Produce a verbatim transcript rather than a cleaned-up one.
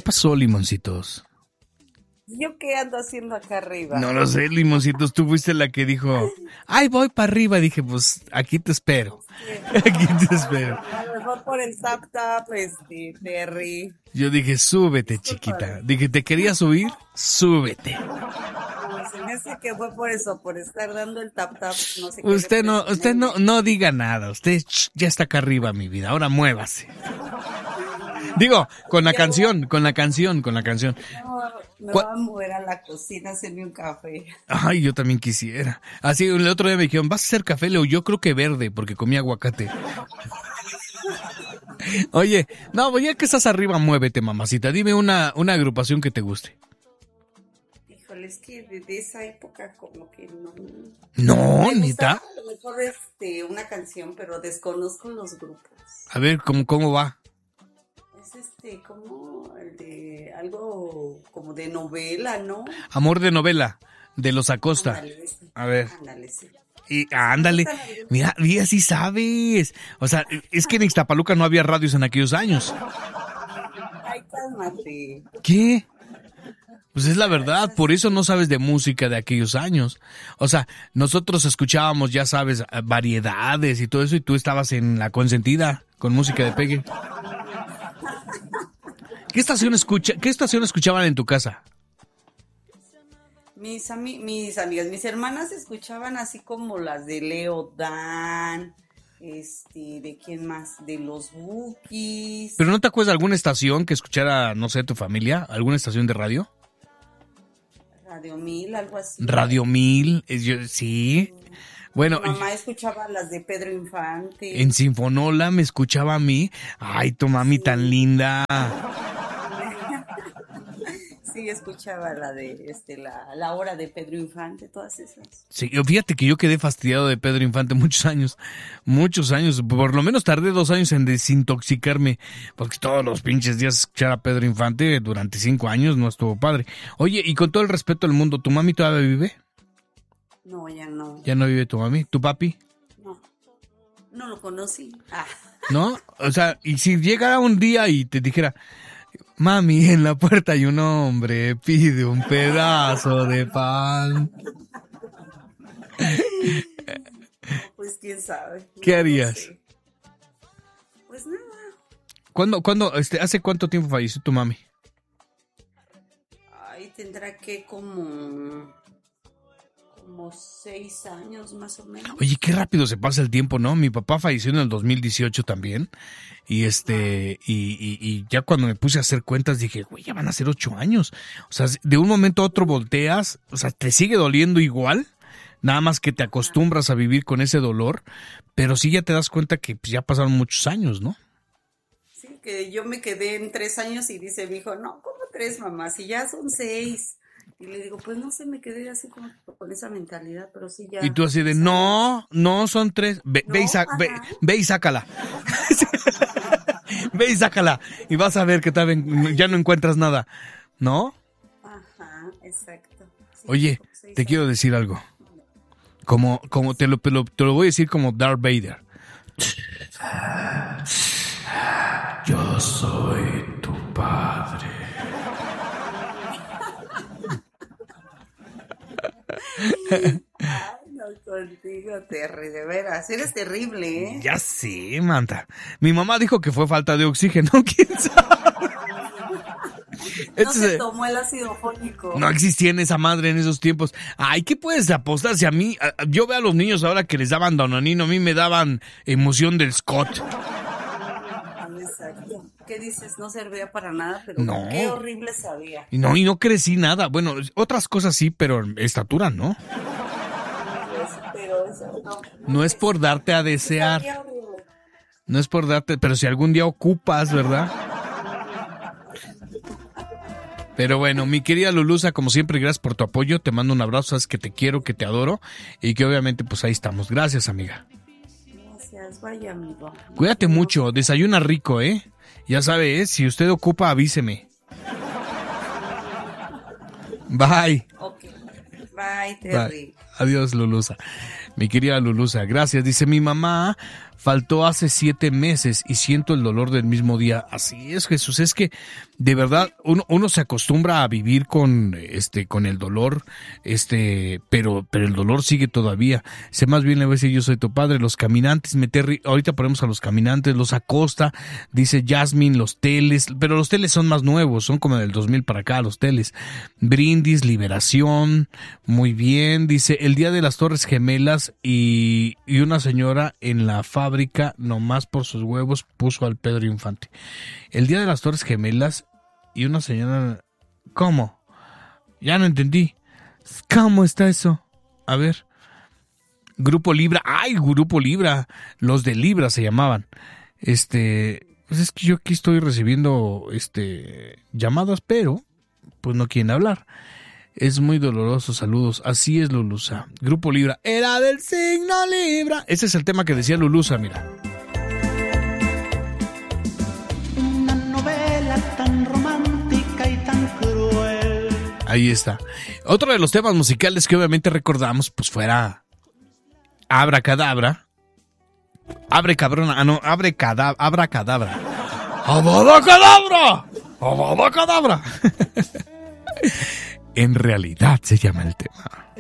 pasó, limoncitos? ¿Yo qué ando haciendo acá arriba? No lo sé, limoncitos. Tú fuiste la que dijo, ay, voy para arriba. Dije, pues, aquí te espero. Aquí te espero. A lo mejor por el tap tap, este, Terry. Yo dije, súbete, chiquita. Dije, ¿te querías subir? Súbete. No, se me hace que fue por eso, por estar dando el tap tap. No sé qué Usted le no, presioné. usted no, no diga nada. Usted ch, ya está acá arriba, mi vida. Ahora muévase. Digo, con la canción, con la canción, con la canción. No, me ¿Cuál? voy a mover a la cocina a hacerme un café. Ay, yo también quisiera. Así, el otro día me dijeron, ¿vas a hacer café, Leo? Yo creo que verde, porque comí aguacate. Oye, no, pues ya que estás arriba, muévete, mamacita. Dime una, una agrupación que te guste. Híjole, es que desde esa época como que no... No, Me neta. gusta a lo mejor este, una canción, pero desconozco los grupos. A ver, ¿cómo, cómo va? Es este, como el de algo como de novela, ¿no? Amor de novela, de los Acosta. Ándale, ese. A ver. Ándale, sí. Y ándale, mira, mira, sí sabes. O sea, es que en Ixtapaluca no había radios en aquellos años. Ay, cálmate. ¿Qué? Pues es la verdad, por eso no sabes de música de aquellos años. O sea, nosotros escuchábamos, ya sabes, variedades y todo eso, y tú estabas en La Consentida con música de Pegue. ¿Qué estación escucha, qué estación escuchaban en tu casa? Mis, ami- mis amigas, mis hermanas escuchaban así como las de Leo Dan, este, ¿de quién más? De los Bukis. ¿Pero no te acuerdas de alguna estación que escuchara, no sé, tu familia? ¿Alguna estación de radio? Radio Mil, algo así. Radio Mil, es yo- sí. Bueno, Mi mamá escuchaba las de Pedro Infante. en Sinfonola me escuchaba a mí. Ay, tu mami tan linda. Sí, escuchaba la de este, la, la hora de Pedro Infante, todas esas. Sí, fíjate que yo quedé fastidiado de Pedro Infante muchos años, muchos años, por lo menos tardé dos años en desintoxicarme, porque todos los pinches días escuchar a Pedro Infante durante cinco años no estuvo padre. Oye, y con todo el respeto del mundo, ¿tu mami todavía vive? No, ya no. ¿Ya no vive tu mami? ¿Tu papi? No, no lo conocí. Ah. ¿No? O sea, y si llegara un día y te dijera, mami, en la puerta hay un hombre, pide un pedazo de pan. Pues quién sabe. ¿Qué No, harías? no sé. Pues nada. ¿Cuándo, cuándo, este, hace cuánto tiempo falleció tu mami? Ay, tendrá que como, como seis años más o menos. Oye, qué rápido se pasa el tiempo, ¿no? Mi papá falleció en el dos mil dieciocho también. Y este, y, y, y ya cuando me puse a hacer cuentas dije, güey, ya van a ser ocho años. O sea, de un momento a otro volteas, o sea, te sigue doliendo igual, nada más que te acostumbras a vivir con ese dolor, pero sí ya te das cuenta que pues, ya pasaron muchos años, ¿no? Sí, que yo me quedé en tres años y dice mi hijo, no, ¿cómo tres, mamá? Si ya son seis. Y le digo, pues no sé, me quedé así como con esa mentalidad, pero sí ya. Y tú así de, o sea, no, no son tres, ve, No, ve, y, sa- ve, ajá. ve y sácala. Ve y sácala. Y vas a ver que tal vez ya no encuentras nada, ¿no? Ajá, exacto. Sí, Oye, como seis te quiero años. decir algo. Como, como te lo, te lo, te lo voy a decir como Darth Vader. Yo soy tu padre. Ay, no, contigo, Terry, de veras, eres terrible, ¿eh? Ya sé, manta. Mi mamá dijo que fue falta de oxígeno, quién sabe. No Este se se- tomó el ácido fólico. No existía en esa madre en esos tiempos. Ay, ¿qué puedes apostar si a mí? a- Yo veo a los niños ahora que les daban Danonino, a mí me daban emoción del Scott. Exacto. ¿Qué dices? No servía para nada, pero No. qué horrible sabía. Y no, y no crecí nada. Bueno, otras cosas sí, pero estatura no. Pues, pero eso no. No es por darte a desear. Sabía horrible. No es por darte, pero si algún día ocupas, ¿verdad? Pero bueno, mi querida Lulusa, como siempre, gracias por tu apoyo. Te mando un abrazo, sabes que te quiero, que te adoro. Y que obviamente, pues ahí estamos. Gracias, amiga. Gracias, vaya amigo. Cuídate mucho, desayuna rico, ¿eh? Ya sabe, ¿eh? Si usted ocupa, avíseme. Bye. Ok. Bye, Bye. Terry. Adiós, Lulusa. Mi querida Lulusa, gracias. Dice, mi mamá faltó hace siete meses y siento el dolor del mismo día. Así es, Jesús, es que de verdad uno, uno se acostumbra a vivir con este con el dolor, este, pero pero el dolor sigue todavía. Sé más bien le voy a decir, yo soy tu padre, los caminantes, meter, ahorita ponemos a los caminantes, los Acosta, dice Jasmine, los Teles, pero los Teles son más nuevos, son como del dos mil para acá, los Teles. Brindis, Liberación, muy bien, dice el día de las Torres Gemelas y, y una señora en la fábrica, nomás por sus huevos, puso al Pedro Infante. El día de las Torres Gemelas y una señora... ¿Cómo? Ya no entendí. ¿Cómo está eso? A ver. Grupo Libra. ¡Ay, Grupo Libra! Los de Libra se llamaban. Este... Pues es que yo aquí estoy recibiendo este llamadas, pero pues no quieren hablar. Es muy doloroso, saludos. Así es, Lulusa. Grupo Libra. Era del signo Libra. Ese es el tema que decía Lulusa, mira. Una novela tan romántica y tan cruel. Ahí está. Otro de los temas musicales que obviamente recordamos, pues fuera Abracadabra. Abre cabrona. Ah, no, abre cadabra. Abra cadabra. ¡Abada cadabra! ¡Abada cadabra! En realidad se llama el tema.